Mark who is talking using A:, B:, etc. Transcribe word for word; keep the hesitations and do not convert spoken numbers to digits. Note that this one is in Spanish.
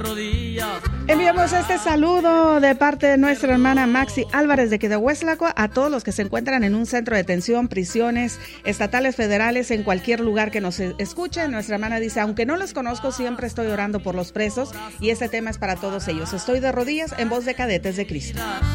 A: Enviamos este saludo de parte de nuestra hermana Maxi Álvarez de Quedahueslaco a todos los que se encuentran en un centro de detención, prisiones estatales, federales, en cualquier lugar que nos escuchen. Nuestra hermana dice, aunque no los conozco, siempre estoy orando por los presos y este tema es para todos ellos. Estoy de rodillas en voz de Cadetes de Cristo.